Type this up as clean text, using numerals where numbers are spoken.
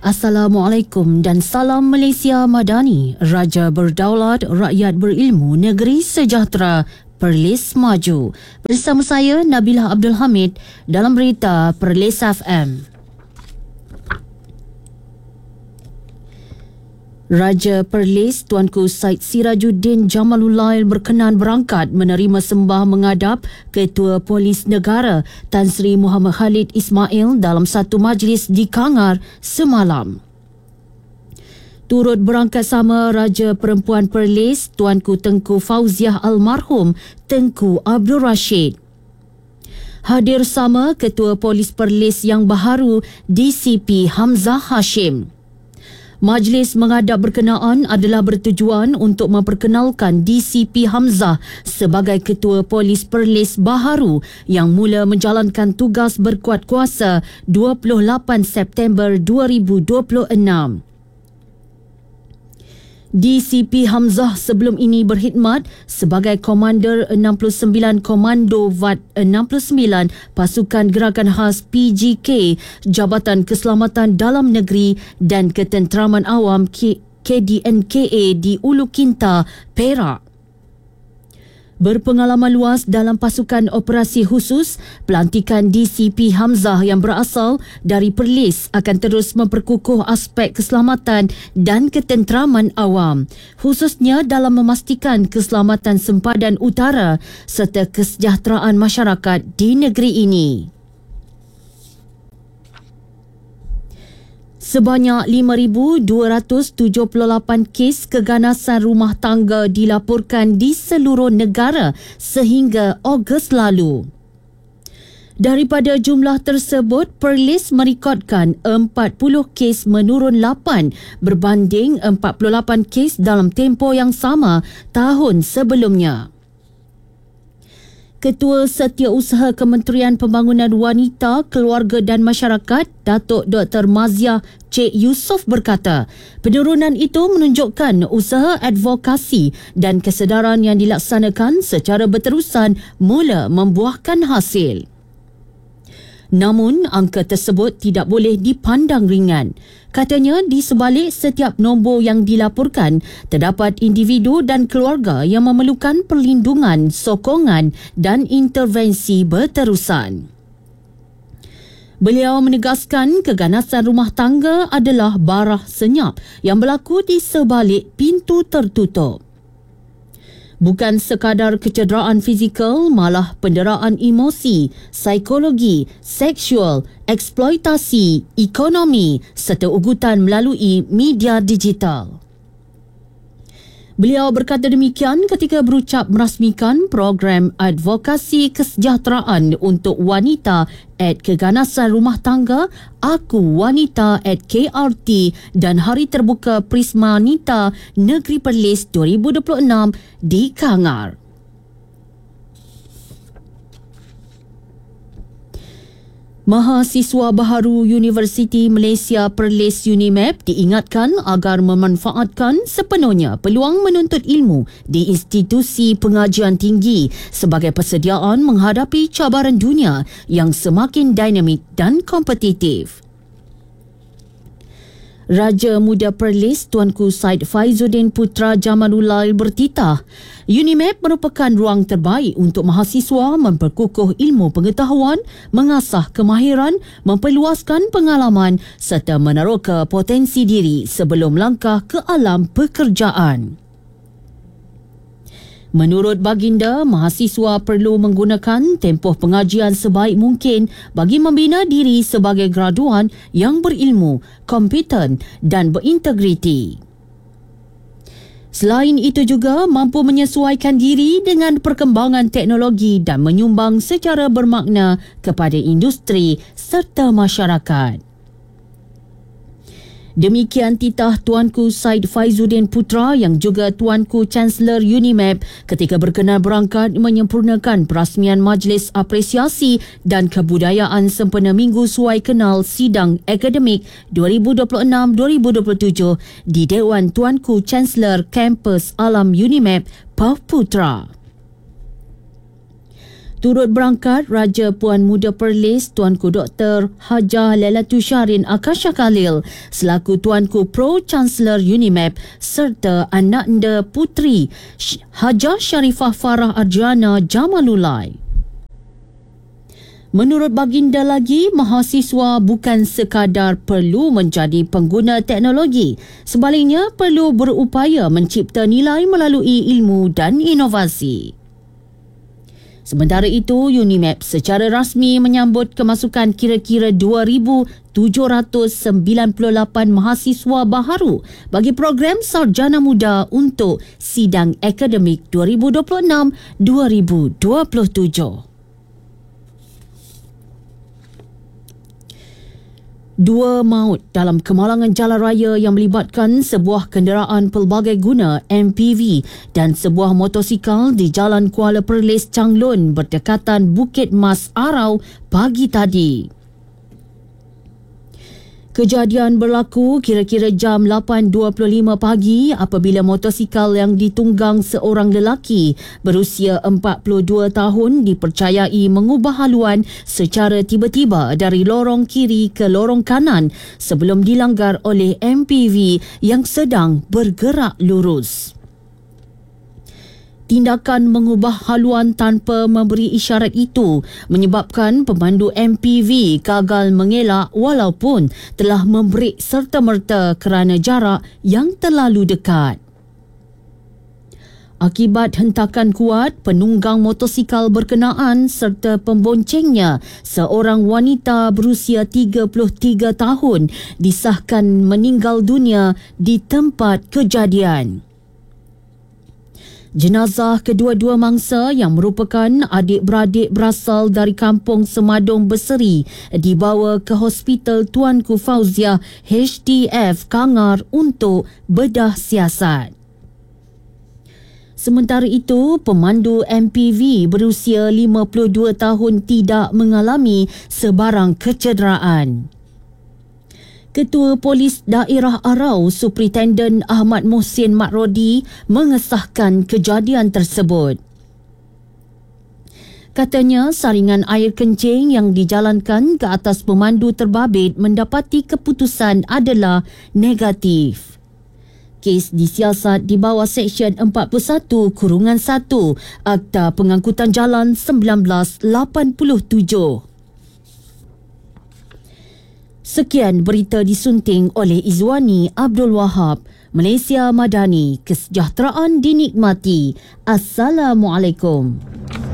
Assalamualaikum dan salam Malaysia Madani. Raja berdaulat, rakyat berilmu, negeri sejahtera, Perlis maju. Bersama saya Nabilah Abdul Hamid dalam berita Perlis FM. Raja Perlis Tuanku Syed Sirajuddin Jamalulail berkenan berangkat menerima sembah menghadap Ketua Polis Negara Tan Sri Muhammad Khalid Ismail dalam satu majlis di Kangar semalam. Turut berangkat sama Raja Perempuan Perlis Tuanku Tengku Fauziah Almarhum Tengku Abdul Rashid. Hadir sama Ketua Polis Perlis yang baharu DCP Hamzah Hashim. Majlis menghadap berkenaan adalah bertujuan untuk memperkenalkan DCP Hamzah sebagai Ketua Polis Perlis baharu yang mula menjalankan tugas berkuat kuasa 28 September 2026. DCP Hamzah sebelum ini berkhidmat sebagai Komander 69 Komando VAT 69 Pasukan Gerakan Khas PGK Jabatan Keselamatan Dalam Negeri dan Ketenteraman Awam KDNKA di Ulu Kinta, Perak. Berpengalaman luas dalam pasukan operasi khusus, pelantikan DCP Hamzah yang berasal dari Perlis akan terus memperkukuh aspek keselamatan dan ketenteraman awam, khususnya dalam memastikan keselamatan sempadan utara serta kesejahteraan masyarakat di negeri ini. Sebanyak 5,278 kes keganasan rumah tangga dilaporkan di seluruh negara sehingga Ogos lalu. Daripada jumlah tersebut, Perlis merekodkan 40 kes menurun 8 berbanding 48 kes dalam tempoh yang sama tahun sebelumnya. Ketua Setiausaha Kementerian Pembangunan Wanita, Keluarga dan Masyarakat, Datuk Dr. Maziah Cik Yusof berkata, penurunan itu menunjukkan usaha advokasi dan kesedaran yang dilaksanakan secara berterusan mula membuahkan hasil. Namun, angka tersebut tidak boleh dipandang ringan. Katanya, di sebalik setiap nombor yang dilaporkan, terdapat individu dan keluarga yang memerlukan perlindungan, sokongan dan intervensi berterusan. Beliau menegaskan keganasan rumah tangga adalah barah senyap yang berlaku di sebalik pintu tertutup. Bukan sekadar kecederaan fizikal, malah penderaan emosi, psikologi, seksual, eksploitasi, ekonomi serta ugutan melalui media digital. Beliau berkata demikian ketika berucap merasmikan program advokasi kesejahteraan untuk wanita at Keganasan Rumah Tangga Aku Wanita at KRT dan Hari Terbuka Prisma Nita Negeri Perlis 2026 di Kangar. Mahasiswa baharu Universiti Malaysia Perlis UNIMAP diingatkan agar memanfaatkan sepenuhnya peluang menuntut ilmu di institusi pengajian tinggi sebagai persediaan menghadapi cabaran dunia yang semakin dinamik dan kompetitif. Raja Muda Perlis Tuanku Syed Faizuddin Putra Jamalulail bertitah, UNIMAP merupakan ruang terbaik untuk mahasiswa memperkukuh ilmu pengetahuan, mengasah kemahiran, memperluaskan pengalaman serta meneroka potensi diri sebelum langkah ke alam pekerjaan. Menurut baginda, mahasiswa perlu menggunakan tempoh pengajian sebaik mungkin bagi membina diri sebagai graduan yang berilmu, kompeten dan berintegriti. Selain itu juga mampu menyesuaikan diri dengan perkembangan teknologi dan menyumbang secara bermakna kepada industri serta masyarakat. Demikian titah Tuanku Syed Faizuddin Putra yang juga Tuanku Chancellor UNIMAP ketika berkenan berangkat menyempurnakan perasmian Majlis Apresiasi dan Kebudayaan sempena Minggu Suai Kenal Sidang Akademik 2026-2027 di Dewan Tuanku Chancellor Kampus Alam UNIMAP, Putra. Turut berangkat, Raja Puan Muda Perlis Tuanku Dr. Hajah Lailatu Syarin Akasha Khalil selaku Tuanku Pro-Chancellor UNIMAP serta Ananda Puteri Hajah Sharifah Farah Arjana Jamalulai. Menurut baginda lagi, mahasiswa bukan sekadar perlu menjadi pengguna teknologi. Sebaliknya, perlu berupaya mencipta nilai melalui ilmu dan inovasi. Sementara itu, UNIMAP secara rasmi menyambut kemasukan kira-kira 2,798 mahasiswa baharu bagi program Sarjana Muda untuk sidang akademik 2026-2027. Dua maut dalam kemalangan jalan raya yang melibatkan sebuah kenderaan pelbagai guna MPV dan sebuah motosikal di Jalan Kuala Perlis Changlun berdekatan Bukit Mas Arau pagi tadi. Kejadian berlaku kira-kira jam 8.25 pagi apabila motosikal yang ditunggang seorang lelaki berusia 42 tahun dipercayai mengubah haluan secara tiba-tiba dari lorong kiri ke lorong kanan sebelum dilanggar oleh MPV yang sedang bergerak lurus. Tindakan mengubah haluan tanpa memberi isyarat itu menyebabkan pemandu MPV gagal mengelak walaupun telah membrek serta-merta kerana jarak yang terlalu dekat. Akibat hentakan kuat, penunggang motosikal berkenaan serta pemboncengnya, seorang wanita berusia 33 tahun, disahkan meninggal dunia di tempat kejadian. Jenazah kedua-dua mangsa yang merupakan adik-beradik berasal dari kampung Semadong Berseri dibawa ke Hospital Tuanku Fauziah HDF Kangar untuk bedah siasat. Sementara itu, pemandu MPV berusia 52 tahun tidak mengalami sebarang kecederaan. Ketua Polis Daerah Arau, Superintendent Ahmad Mohsin Matrodi mengesahkan kejadian tersebut. Katanya, saringan air kencing yang dijalankan ke atas pemandu terbabit mendapati keputusan adalah negatif. Kes disiasat di bawah Seksyen 41-1 Akta Pengangkutan Jalan 1987. Sekian berita disunting oleh Izwani Abdul Wahab. Malaysia Madani, kesejahteraan dinikmati. Assalamualaikum.